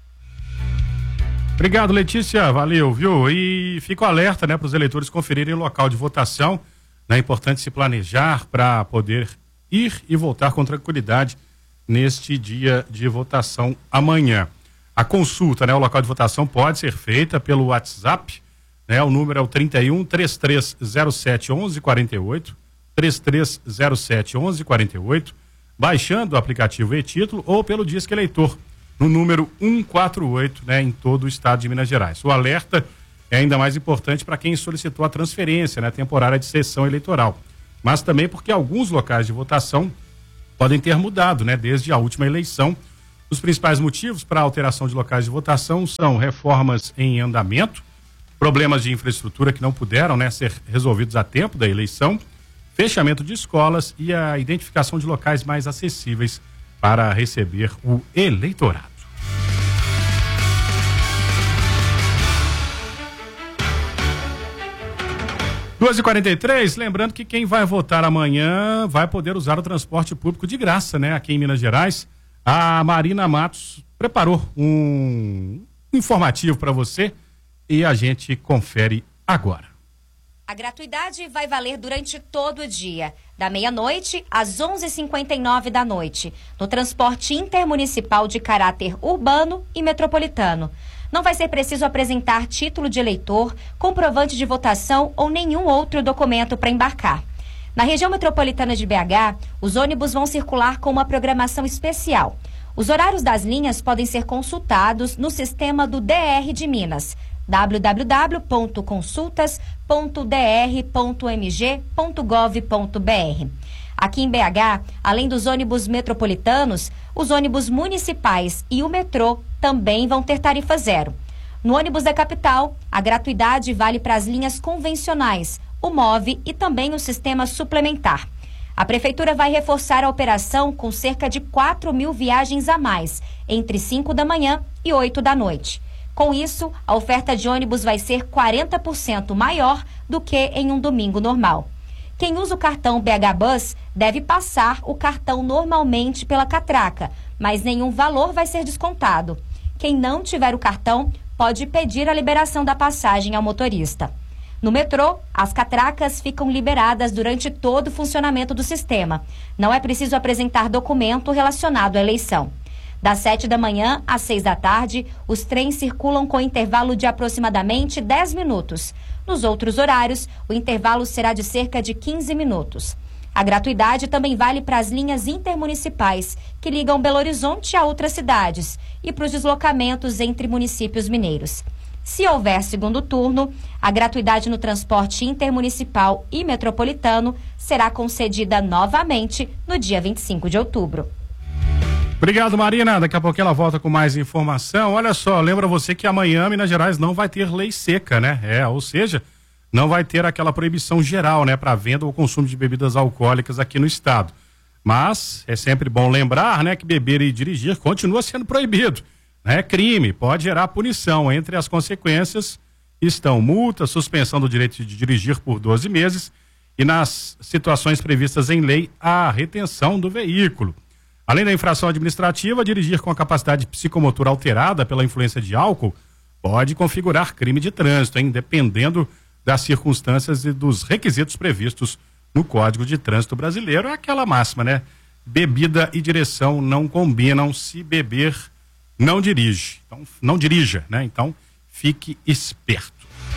Obrigado, Letícia. Valeu, viu? E fico alerta, né, para os eleitores conferirem o local de votação. É importante se planejar para poder ir e voltar com tranquilidade neste dia de votação amanhã. A consulta, né, o local de votação pode ser feita pelo WhatsApp, né, o número é o 31 3307 1148, 3307-1148, baixando o aplicativo e-Título ou pelo Disque Eleitor, no número 148, né, em todo o estado de Minas Gerais. O alerta é ainda mais importante para quem solicitou a transferência, né, temporária de sessão eleitoral, mas também porque alguns locais de votação podem ter mudado, né, desde a última eleição. Os principais motivos para a alteração de locais de votação são reformas em andamento, problemas de infraestrutura que não puderam, né, ser resolvidos a tempo da eleição, fechamento de escolas e a identificação de locais mais acessíveis para receber o eleitorado. 2h43, lembrando que quem vai votar amanhã vai poder usar o transporte público de graça, né? Aqui em Minas Gerais. A Marina Matos preparou um informativo para você e a gente confere agora. A gratuidade vai valer durante todo o dia, da meia-noite às 11h59 da noite, no transporte intermunicipal de caráter urbano e metropolitano. Não vai ser preciso apresentar título de eleitor, comprovante de votação ou nenhum outro documento para embarcar. Na região metropolitana de BH, os ônibus vão circular com uma programação especial. Os horários das linhas podem ser consultados no sistema do DR de Minas, www.consultas.dr.mg.gov.br. Aqui em BH, além dos ônibus metropolitanos, os ônibus municipais e o metrô também vão ter tarifa zero. No ônibus da capital, a gratuidade vale para as linhas convencionais, o MOVE e também o sistema suplementar. A Prefeitura vai reforçar a operação com cerca de 4.000 viagens a mais, entre 5 da manhã e 8 da noite. Com isso, a oferta de ônibus vai ser 40% maior do que em um domingo normal. Quem usa o cartão BH Bus deve passar o cartão normalmente pela catraca, mas nenhum valor vai ser descontado. Quem não tiver o cartão pode pedir a liberação da passagem ao motorista. No metrô, as catracas ficam liberadas durante todo o funcionamento do sistema. Não é preciso apresentar documento relacionado à eleição. Das 7 da manhã às 6 da tarde, os trens circulam com intervalo de aproximadamente 10 minutos. Nos outros horários, o intervalo será de cerca de 15 minutos. A gratuidade também vale para as linhas intermunicipais, que ligam Belo Horizonte a outras cidades, e para os deslocamentos entre municípios mineiros. Se houver segundo turno, a gratuidade no transporte intermunicipal e metropolitano será concedida novamente no dia 25 de outubro. Obrigado, Marina. Daqui a pouco ela volta com mais informação. Olha só, lembra você que amanhã Minas Gerais não vai ter lei seca, né? Ou seja, não vai ter aquela proibição geral, né, para venda ou consumo de bebidas alcoólicas aqui no estado. Mas é sempre bom lembrar, né, que beber e dirigir continua sendo proibido. É crime, pode gerar punição. Entre as consequências estão multa, suspensão do direito de dirigir por 12 meses e, nas situações previstas em lei, a retenção do veículo. Além da infração administrativa, dirigir com a capacidade psicomotora alterada pela influência de álcool pode configurar crime de trânsito, hein? Dependendo das circunstâncias e dos requisitos previstos no Código de Trânsito Brasileiro. É aquela máxima, né? Bebida e direção não combinam. Se beber, não dirige. Então, não dirija, né? Então, fique esperto.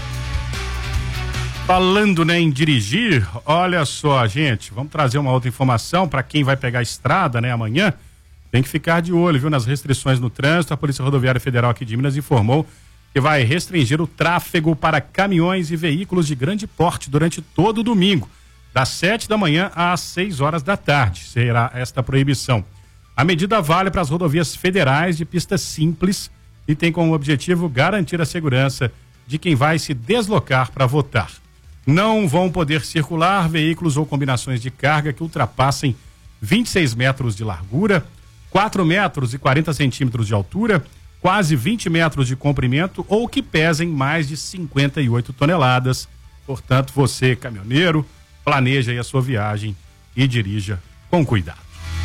Falando, né, em dirigir, olha só, gente, vamos trazer uma outra informação para quem vai pegar a estrada, né, amanhã. Tem que ficar de olho, viu, nas restrições no trânsito. A Polícia Rodoviária Federal aqui de Minas informou que vai restringir o tráfego para caminhões e veículos de grande porte durante todo o domingo, das 7 da manhã às 6 horas da tarde. Será esta proibição. A medida vale para as rodovias federais de pista simples e tem como objetivo garantir a segurança de quem vai se deslocar para votar. Não vão poder circular veículos ou combinações de carga que ultrapassem 26 metros de largura, 4 metros e 40 centímetros de altura, quase 20 metros de comprimento ou que pesem mais de 58 toneladas. Portanto, você, caminhoneiro, planeja aí a sua viagem e dirija com cuidado.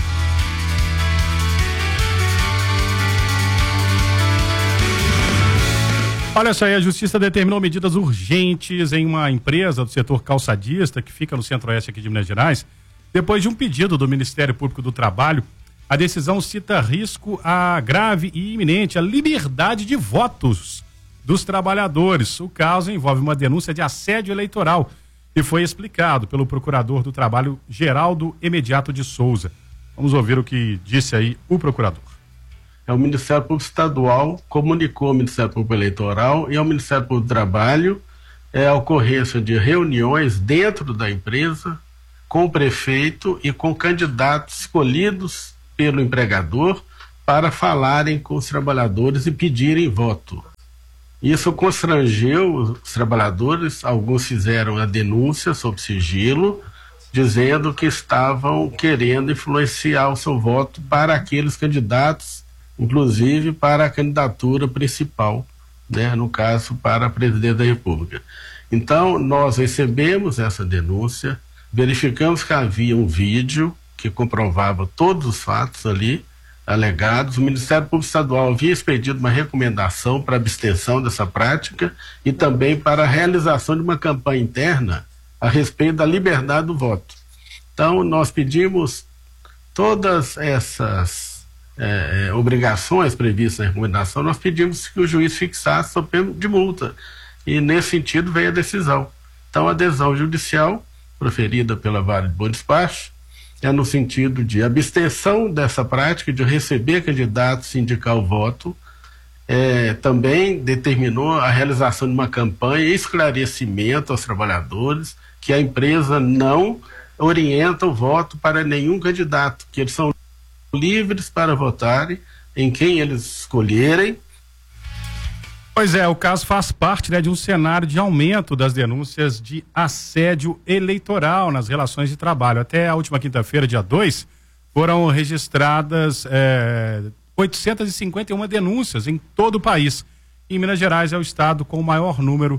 Olha só aí, a Justiça determinou medidas urgentes em uma empresa do setor calçadista que fica no centro-oeste aqui de Minas Gerais. Depois de um pedido do Ministério Público do Trabalho, a decisão cita risco grave e iminente à liberdade de votos dos trabalhadores. O caso envolve uma denúncia de assédio eleitoral e foi explicado pelo procurador do Trabalho, Geraldo Imediato de Souza. Vamos ouvir o que disse aí o procurador. O Ministério Público Estadual comunicou ao Ministério Público Eleitoral e ao Ministério Público do Trabalho a ocorrência de reuniões dentro da empresa com o prefeito e com candidatos escolhidos pelo empregador para falarem com os trabalhadores e pedirem voto. Isso constrangeu os trabalhadores, alguns fizeram a denúncia sob sigilo, dizendo que estavam querendo influenciar o seu voto para aqueles candidatos, inclusive para a candidatura principal, né, no caso para a presidente da República. Então, nós recebemos essa denúncia, verificamos que havia um vídeo que comprovava todos os fatos ali alegados. O Ministério Público Estadual havia expedido uma recomendação para abstenção dessa prática e também para a realização de uma campanha interna a respeito da liberdade do voto. Então, nós pedimos todas essas obrigações previstas na recomendação, nós pedimos que o juiz fixasse sob pena de multa. E, nesse sentido, veio a decisão. Então, a adesão judicial, proferida pela Vara de Bom Despacho, é no sentido de abstenção dessa prática de receber candidatos e indicar o voto. Também determinou a realização de uma campanha e esclarecimento aos trabalhadores que a empresa não orienta o voto para nenhum candidato, que eles são livres para votarem em quem eles escolherem. Pois é, o caso faz parte, né, de um cenário de aumento das denúncias de assédio eleitoral nas relações de trabalho. Até a última quinta-feira, dia 2, foram registradas 851 denúncias em todo o país. Em Minas Gerais é o estado com o maior número,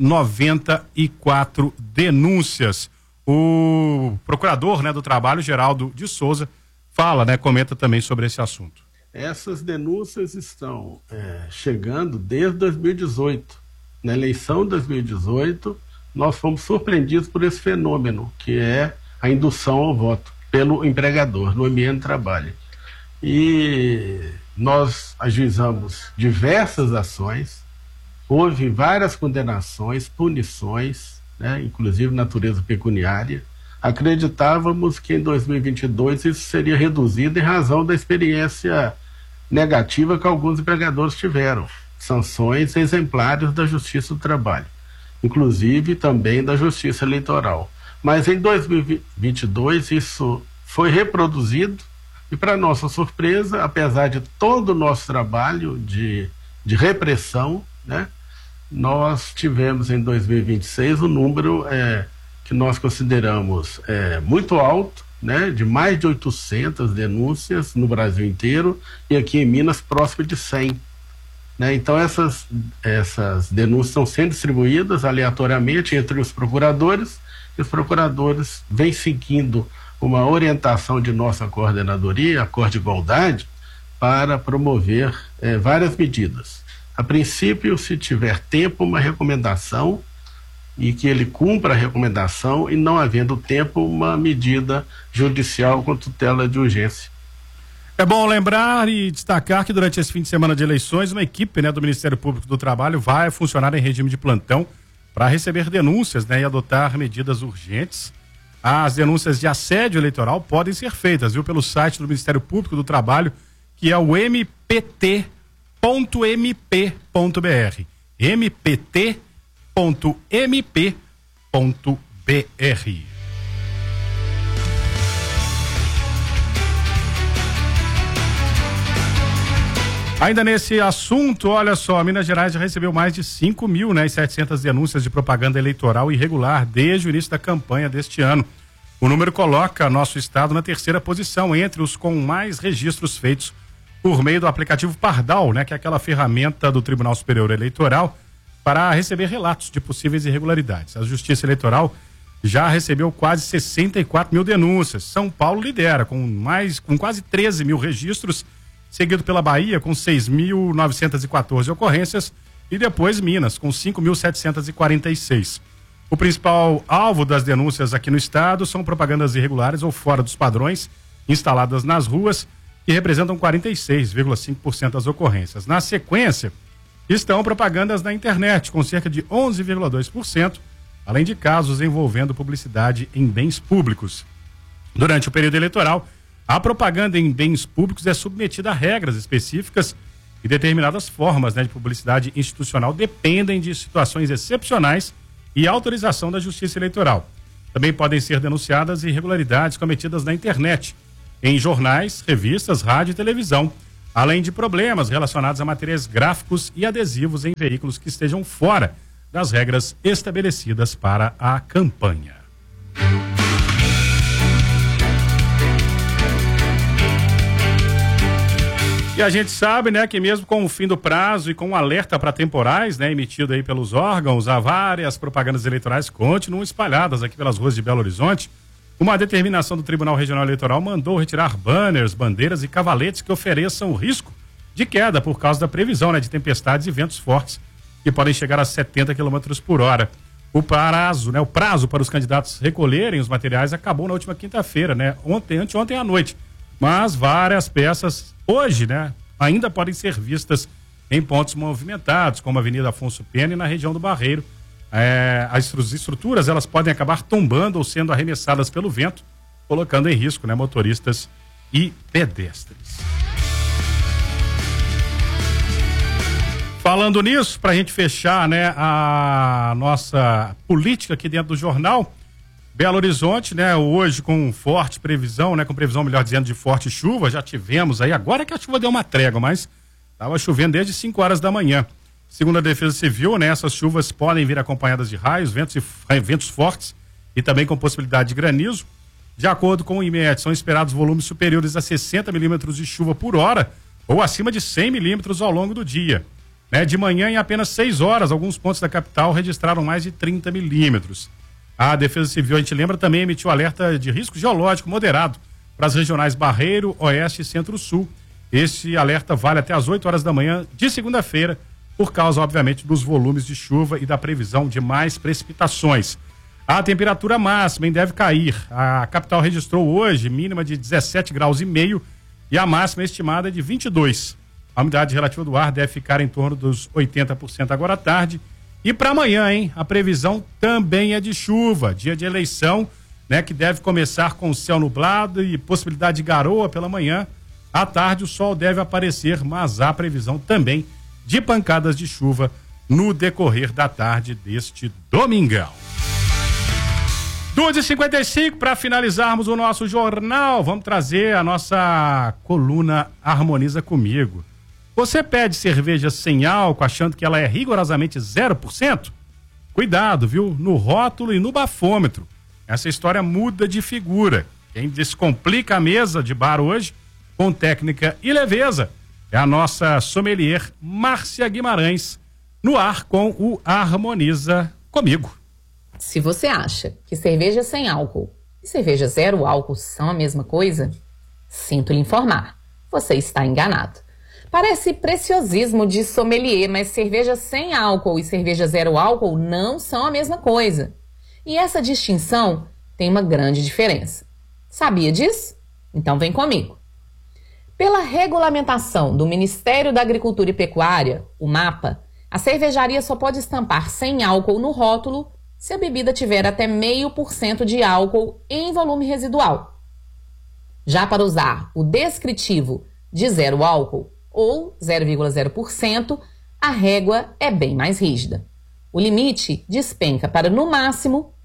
94 denúncias. O procurador, né, do Trabalho, Geraldo de Souza, fala, né, comenta também sobre esse assunto. Essas denúncias estão chegando desde 2018. Na eleição de 2018, nós fomos surpreendidos por esse fenômeno, que é a indução ao voto pelo empregador no ambiente de trabalho. E nós ajuizamos diversas ações, houve várias condenações, punições, né, inclusive natureza pecuniária. Acreditávamos que em 2022 isso seria reduzido em razão da experiência negativa que alguns empregadores tiveram, sanções exemplares da Justiça do Trabalho, inclusive também da Justiça Eleitoral. Mas em 2022 isso foi reproduzido e, para nossa surpresa, apesar de todo o nosso trabalho de repressão, né, nós tivemos em 2026 um número que nós consideramos muito alto, né, de mais de 800 denúncias no Brasil inteiro e aqui em Minas próximo de 100. Né? Então essas denúncias estão sendo distribuídas aleatoriamente entre os procuradores, e os procuradores vêm seguindo uma orientação de nossa coordenadoria, a Cor de Igualdade, para promover várias medidas. A princípio, se tiver tempo, uma recomendação e que ele cumpra a recomendação, e não havendo tempo, uma medida judicial com tutela de urgência. É bom lembrar e destacar que durante esse fim de semana de eleições, uma equipe, né, do Ministério Público do Trabalho vai funcionar em regime de plantão para receber denúncias, né, e adotar medidas urgentes. As denúncias de assédio eleitoral podem ser feitas, viu, pelo site do Ministério Público do Trabalho, que é o mpt.mp.br. mpt.mp.br. Ainda nesse assunto, olha só, Minas Gerais já recebeu mais de 5.700 denúncias de propaganda eleitoral irregular desde o início da campanha deste ano. O número coloca nosso estado na terceira posição entre os com mais registros feitos por meio do aplicativo Pardal, né, que é aquela ferramenta do Tribunal Superior Eleitoral para receber relatos de possíveis irregularidades. A Justiça Eleitoral já recebeu quase 64 mil denúncias. São Paulo lidera com quase 13 mil registros, seguido pela Bahia com 6.914 ocorrências e depois Minas com 5.746. O principal alvo das denúncias aqui no estado são propagandas irregulares ou fora dos padrões instaladas nas ruas, que representam 46,5% das ocorrências. Na sequência, estão propagandas na internet, com cerca de 11,2%, além de casos envolvendo publicidade em bens públicos. Durante o período eleitoral, a propaganda em bens públicos é submetida a regras específicas e determinadas formas, de publicidade institucional dependem de situações excepcionais e autorização da Justiça Eleitoral. Também podem ser denunciadas irregularidades cometidas na internet, em jornais, revistas, rádio e televisão, além de problemas relacionados a materiais gráficos e adesivos em veículos que estejam fora das regras estabelecidas para a campanha. E a gente sabe, que mesmo com o fim do prazo e com um alerta para temporais, emitido aí pelos órgãos, há várias propagandas eleitorais continuam espalhadas aqui pelas ruas de Belo Horizonte. Uma determinação do Tribunal Regional Eleitoral mandou retirar banners, bandeiras e cavaletes que ofereçam o risco de queda por causa da previsão, de tempestades e ventos fortes que podem chegar a 70 km por hora. O prazo para os candidatos recolherem os materiais acabou na última quinta-feira, anteontem à noite. Mas várias peças hoje, ainda podem ser vistas em pontos movimentados, como a Avenida Afonso Pena e na região do Barreiro. As estruturas elas podem acabar tombando ou sendo arremessadas pelo vento, colocando em risco motoristas e pedestres. Falando nisso, para a gente fechar a nossa política aqui dentro do jornal, Belo Horizonte, hoje com forte previsão, com previsão, melhor dizendo, de forte chuva, já tivemos aí, agora que a chuva deu uma trégua, mas estava chovendo desde 5 horas da manhã. Segundo a Defesa Civil, essas chuvas podem vir acompanhadas de raios, ventos fortes e também com possibilidade de granizo. De acordo com o IMET, são esperados volumes superiores a 60 milímetros de chuva por hora ou acima de 100 milímetros ao longo do dia. De manhã, em apenas 6 horas, alguns pontos da capital registraram mais de 30 milímetros. A Defesa Civil, a gente lembra, também emitiu alerta de risco geológico moderado para as regionais Barreiro, Oeste e Centro-Sul. Esse alerta vale até às 8 horas da manhã de segunda-feira, por causa, obviamente, dos volumes de chuva e da previsão de mais precipitações. A temperatura máxima deve cair. A capital registrou hoje mínima de 17,5 graus e a máxima estimada é de 22. A umidade relativa do ar deve ficar em torno dos 80% agora à tarde. E para amanhã, a previsão também é de chuva, dia de eleição, que deve começar com céu nublado e possibilidade de garoa pela manhã. À tarde o sol deve aparecer, mas há previsão também de pancadas de chuva no decorrer da tarde deste domingão. 2h55, para finalizarmos o nosso jornal, vamos trazer a nossa coluna Harmoniza Comigo. Você pede cerveja sem álcool achando que ela é rigorosamente 0%? Cuidado, viu? No rótulo e no bafômetro. Essa história muda de figura. Quem descomplica a mesa de bar hoje, com técnica e leveza, é a nossa sommelier Márcia Guimarães, no ar com o Harmoniza Comigo. Se você acha que cerveja sem álcool e cerveja zero álcool são a mesma coisa, sinto lhe informar, você está enganado. Parece preciosismo de sommelier, mas cerveja sem álcool e cerveja zero álcool não são a mesma coisa. E essa distinção tem uma grande diferença. Sabia disso? Então vem comigo. Pela regulamentação do Ministério da Agricultura e Pecuária, o MAPA, a cervejaria só pode estampar sem álcool no rótulo se a bebida tiver até 0,5% de álcool em volume residual. Já para usar o descritivo de zero álcool, ou 0,0%, a régua é bem mais rígida. O limite despenca para, no máximo,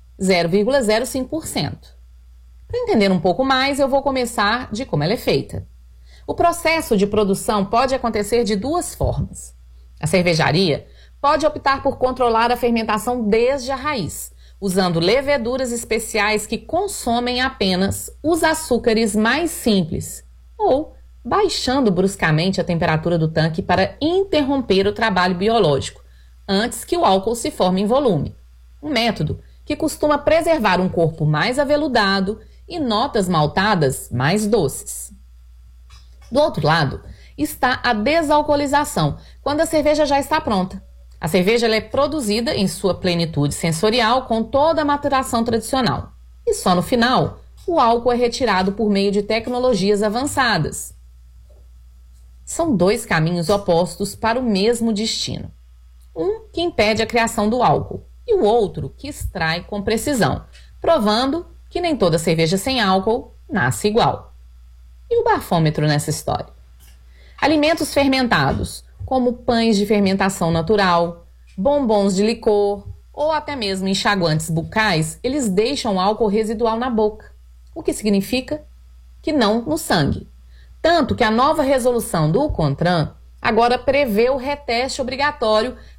0,05%. Para entender um pouco mais, eu vou começar de como ela é feita. O processo de produção pode acontecer de duas formas. A cervejaria pode optar por controlar a fermentação desde a raiz, usando leveduras especiais que consomem apenas os açúcares mais simples, ou baixando bruscamente a temperatura do tanque para interromper o trabalho biológico, antes que o álcool se forme em volume. Um método que costuma preservar um corpo mais aveludado e notas maltadas mais doces. Do outro lado, está a desalcoolização, quando a cerveja já está pronta. A cerveja ela é produzida em sua plenitude sensorial com toda a maturação tradicional. E só no final, o álcool é retirado por meio de tecnologias avançadas. São dois caminhos opostos para o mesmo destino. Um que impede a criação do álcool e o outro que extrai com precisão, provando que nem toda cerveja sem álcool nasce igual. E o bafômetro nessa história? Alimentos fermentados, como pães de fermentação natural, bombons de licor ou até mesmo enxaguantes bucais, eles deixam álcool residual na boca, o que significa que não no sangue. Tanto que a nova resolução do CONTRAN agora prevê o reteste obrigatório